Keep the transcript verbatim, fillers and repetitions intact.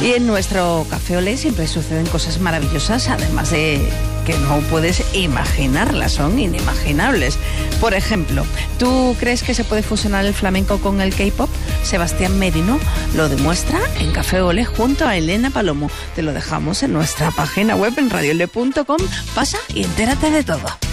Y en nuestro Café Olé siempre suceden cosas maravillosas, además de que no puedes imaginarlas, son inimaginables. Por ejemplo, ¿tú crees que se puede fusionar el flamenco con el K-pop? Sebastián Merino lo demuestra en Café Olé junto a Elena Palomo. Te lo dejamos en nuestra página web en radio olé punto com. Pasa y entérate de todo.